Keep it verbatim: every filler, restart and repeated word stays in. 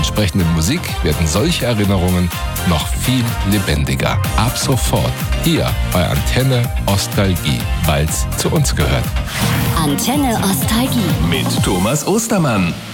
entsprechenden Musik werden solche Erinnerungen noch viel lebendiger. Ab sofort hier bei Antenne Ostalgie, weil's zu uns gehört. Antenne Ostalgie mit Thomas Ostermann.